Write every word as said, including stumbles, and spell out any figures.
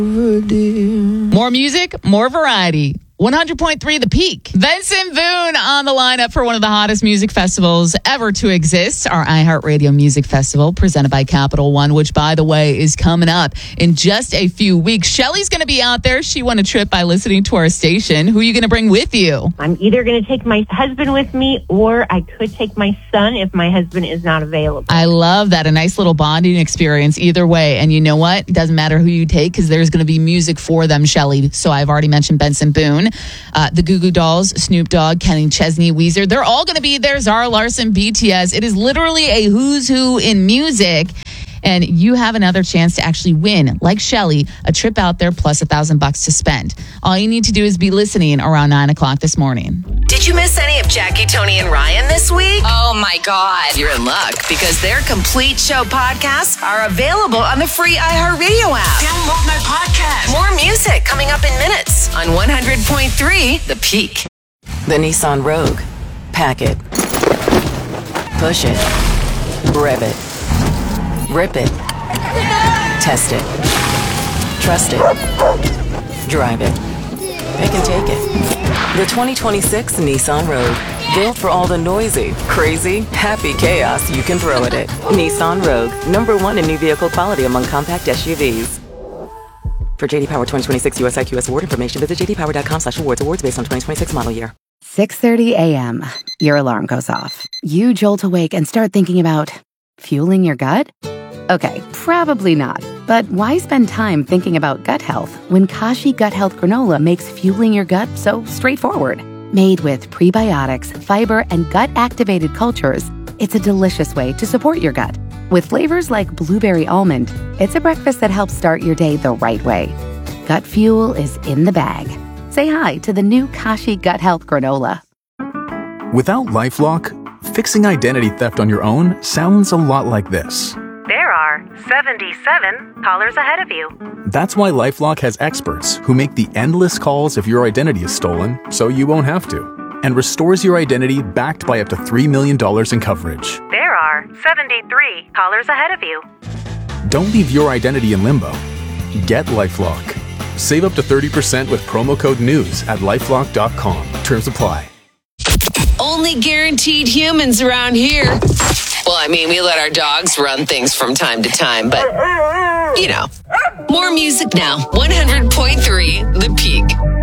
More music, more variety. one hundred point three The Peak. Benson Boone on the lineup for one of the hottest music festivals ever to exist, our iHeartRadio Music Festival, presented by Capital One, which, by the way, is coming up in just a few weeks. Shelly's going to be out there. She won a trip by listening to our station. Who are you going to bring with you? I'm either going to take my husband with me, or I could take my son if my husband is not available. I love that. A nice little bonding experience either way. And you know what? It doesn't matter who you take, because there's going to be music for them, Shelly. So I've already mentioned Benson Boone. Uh, the Goo Goo Dolls, Snoop Dogg, Kenny Chesney, Weezer. They're all going to be there. Zara Larsson, B T S. It is literally a who's who in music. And you have another chance to actually win, like Shelly, a trip out there plus a thousand bucks to spend. All you need to do is be listening around nine o'clock this morning. Did you miss any of Jackie, Tony, and Ryan this week? Oh my God. You're in luck, because their complete show podcasts are available on the free iHeartRadio app. Download my podcast. More music coming up in minutes on one hundred point three The Peak. The Nissan Rogue. Pack it. Push it. Rev it. Rip it. Test it. Trust it. Drive it. Pick and take it. The twenty twenty-six Nissan Rogue. Built for all the noisy, crazy, happy chaos you can throw at it. Nissan Rogue. Number one in new vehicle quality among compact S U Vs. For J D Power twenty twenty-six U S I Q S award information, visit j d power dot com slash awards. Awards based on twenty twenty-six model year. six thirty a.m. Your alarm goes off. You jolt awake and start thinking about fueling your gut? Okay, probably not. But why spend time thinking about gut health when Kashi Gut Health Granola makes fueling your gut so straightforward? Made with prebiotics, fiber, and gut-activated cultures, it's a delicious way to support your gut. With flavors like blueberry almond, it's a breakfast that helps start your day the right way. Gut fuel is in the bag. Say hi to the new Kashi Gut Health Granola. Without LifeLock, fixing identity theft on your own sounds a lot like this. There are seventy-seven callers ahead of you. That's why LifeLock has experts who make the endless calls if your identity is stolen, so you won't have to, and restores your identity backed by up to three million dollars in coverage. There are seventy-three callers ahead of you. Don't leave your identity in limbo. Get LifeLock. Save up to thirty percent with promo code NEWS at lifelock dot com. Terms apply. Only guaranteed humans around here. Well, I mean, we let our dogs run things from time to time, but, you know, more music now. one hundred point three The Peak.